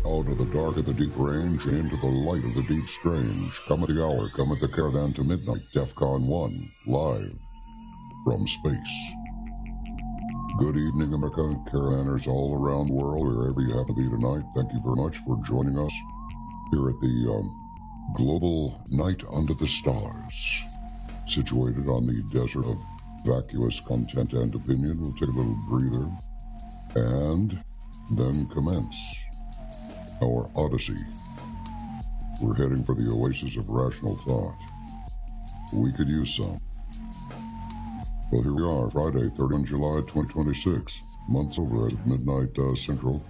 Out of the dark of the deep range and into the light of the deep strange. Come at the hour, come at the caravan to midnight. DEFCON 1, live from space. Good evening, America, caravanners all around the world, wherever you happen to be tonight. Thank you very much for joining us here at the Global Night Under the Stars, situated on the desert of vacuous content and opinion. We'll take a little breather and then commence our odyssey. We're heading for the oasis of rational thought. We could use some. Well, here we are, Friday, 30 July 2026. Month's over at midnight Central.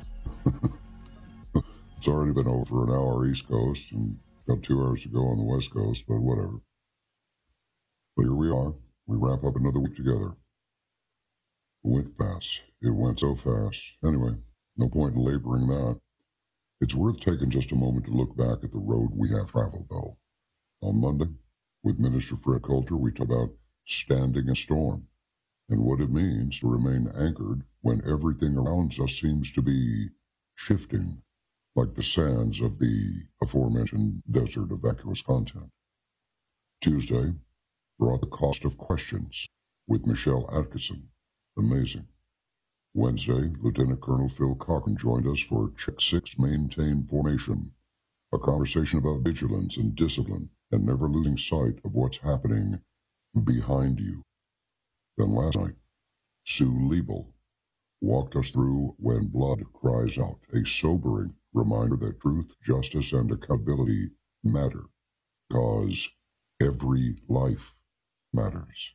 It's already been over for an hour East Coast and got 2 hours to go on the West Coast, but whatever. But here we are. We wrap up another week together. It went fast. It went so fast. Anyway, no point in laboring that. It's worth taking just a moment to look back at the road we have traveled, though. On Monday, with Minister Fred Coulter, we talked about standing a storm and what it means to remain anchored when everything around us seems to be shifting, like the sands of the aforementioned desert of vacuous content. Tuesday brought the cost of questions with Michelle Atkinson. Amazing. Wednesday, Lieutenant Colonel Phil Cochran joined us for Check 6 Maintain Formation, a conversation about vigilance and discipline and never losing sight of what's happening behind you. Then last night, Sue Liebel walked us through When Blood Cries Out, a sobering reminder that truth, justice, and accountability matter, because every life matters.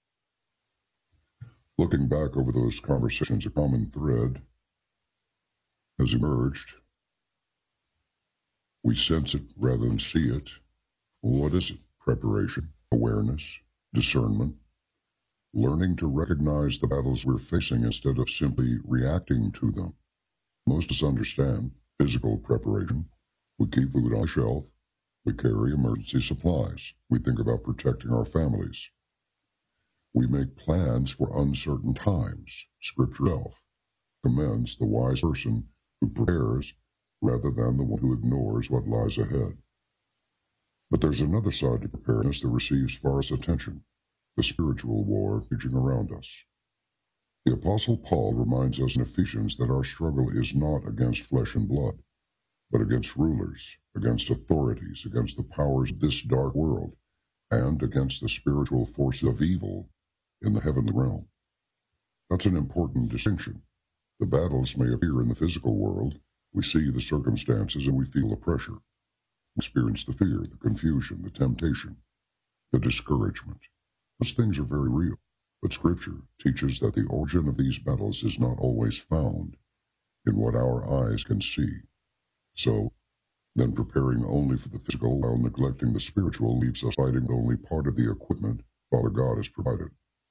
Looking back over those conversations, a common thread has emerged. We sense it rather than see it. What is it? Preparation, awareness, discernment, learning to recognize the battles we're facing instead of simply reacting to them. Most of us understand physical preparation. We keep food on the shelf. We carry emergency supplies. We think about protecting our families. We make plans for uncertain times. Scripture itself commends the wise person who prepares rather than the one who ignores what lies ahead. But there's another side to preparedness that receives far less attention, the spiritual war raging around us. The Apostle Paul reminds us in Ephesians that our struggle is not against flesh and blood, but against rulers, against authorities, against the powers of this dark world, and against the spiritual forces of evil in the heavenly realm. That's an important distinction. The battles may appear in the physical world. We see the circumstances and we feel the pressure. We experience the fear, the confusion, the temptation, the discouragement. Those things are very real, but Scripture teaches that the origin of these battles is not always found in what our eyes can see. So, then preparing only for the physical while neglecting the spiritual leaves us fighting only part of the equipment Father God has provided.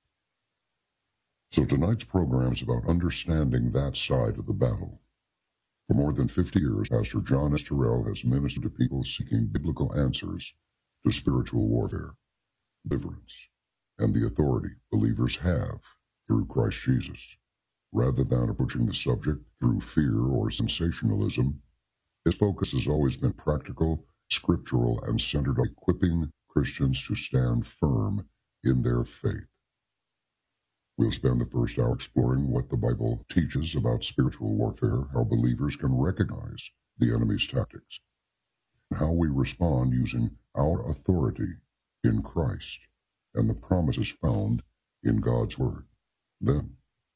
So tonight's program is about understanding that side of the battle. For more than 50 years, Pastor John S. Terrell has ministered to people seeking biblical answers to spiritual warfare, deliverance, and the authority believers have through Christ Jesus. Rather than approaching the subject through fear or sensationalism, his focus has always been practical, scriptural, and centered on equipping Christians to stand firm in their faith. We'll spend the first hour exploring what the Bible teaches about spiritual warfare, how believers can recognize the enemy's tactics, and how we respond using our authority in Christ and the promises found in God's Word. Then,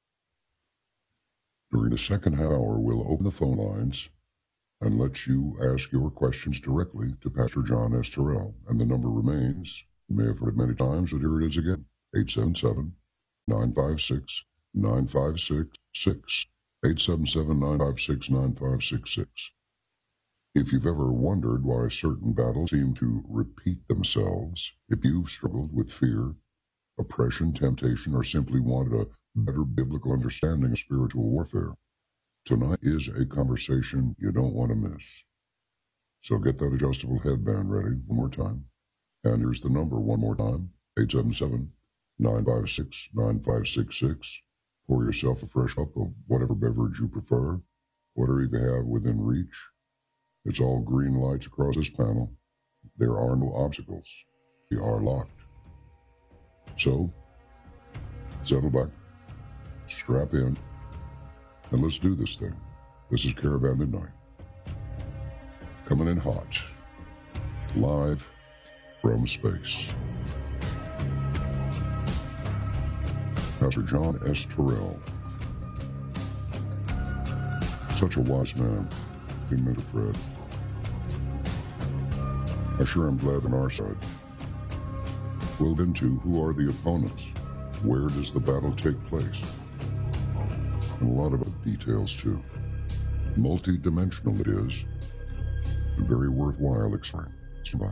during the second hour, we'll open the phone lines and let you ask your questions directly to Pastor John S. Terrell. And the number remains, you may have heard many times, but here it is again, 877-956-9566, 877-956-9566. If you've ever wondered why certain battles seem to repeat themselves, if you've struggled with fear, oppression, temptation, or simply wanted a better biblical understanding of spiritual warfare, tonight is a conversation you don't want to miss. So get that adjustable headband ready one more time. And here's the number one more time, 877-956-9566. Pour yourself a fresh cup of whatever beverage you prefer. Whatever you have within reach, it's all green lights across this panel. There are no obstacles. We are locked. So, settle back, strap in, and let's do this thing. This is Caravan Midnight. Coming in hot, live from space. Pastor John S. Terrell. Such a wise man, he meant it, Fred. I sure am glad on our side. We'll get into who are the opponents, where does the battle take place, and a lot of other details too. Multi-dimensional it is, and very worthwhile exploring. Bye.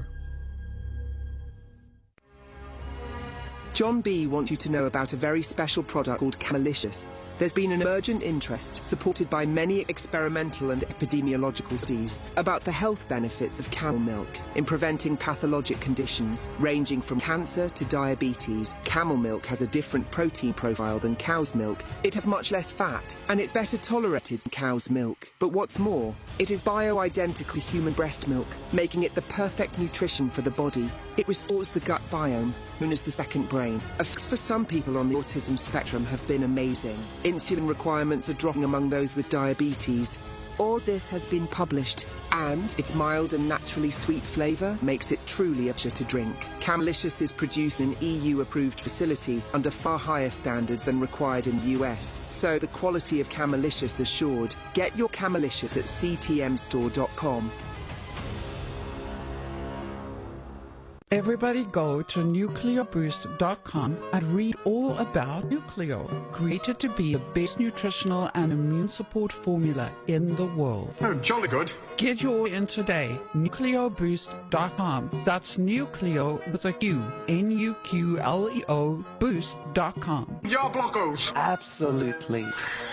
John B. wants you to know about a very special product called Camelicious. There's been an emergent interest, supported by many experimental and epidemiological studies, about the health benefits of camel milk in preventing pathologic conditions, ranging from cancer to diabetes. Camel milk has a different protein profile than cow's milk. It has much less fat, and it's better tolerated than cow's milk. But what's more, it is bioidentical to human breast milk, making it the perfect nutrition for the body. It restores the gut biome, known as the second brain. Effects for some people on the autism spectrum have been amazing. Insulin requirements are dropping among those with diabetes. All this has been published, and its mild and naturally sweet flavour makes it truly a pleasure to drink. Camelicious is produced in an EU-approved facility under far higher standards than required in the US, so the quality of Camelicious assured. Get your Camelicious at ctmstore.com. Everybody go to nucleoboost.com and read all about Nucleo, created to be the best nutritional and immune support formula in the world. Oh, jolly good. Get your in today, nucleoboost.com. That's Nucleo with a Q, Nuqleo boost.com. Ya blockos. Absolutely.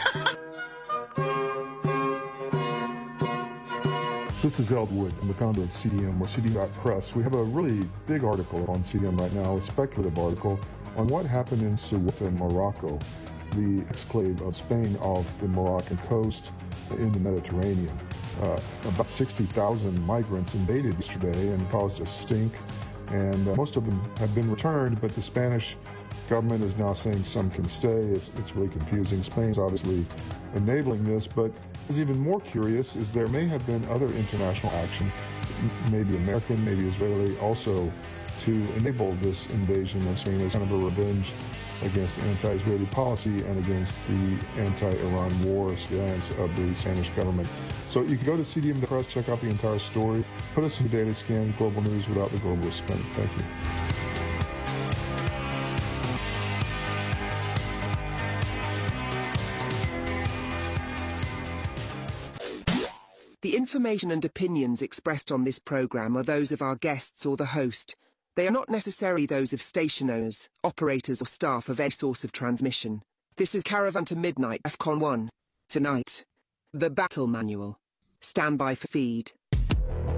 This is Eld Wood. I'm the founder of CDM, or CDM.press. We have a really big article on CDM right now, a speculative article on what happened in Ceuta, Morocco, the exclave of Spain off the Moroccan coast in the Mediterranean. About 60,000 migrants invaded yesterday and caused a stink, and most of them have been returned, but the Spanish government is now saying some can stay. It's really confusing. Spain's obviously enabling this, but what's even more curious is there may have been other international action, maybe American, maybe Israeli, also to enable this invasion of Spain as kind of a revenge against anti-Israeli policy and against the anti-Iran war stance of the Spanish government. So you can go to CDM.press, check out the entire story, put us in the daily scan, global news without the global spin. Thank you. The information and opinions expressed on this program are those of our guests or the host. They are not necessarily those of station owners, operators or staff of any source of transmission. This is Caravan to Midnight, AFCON 1. Tonight, the Battle Manual. Stand by for feed.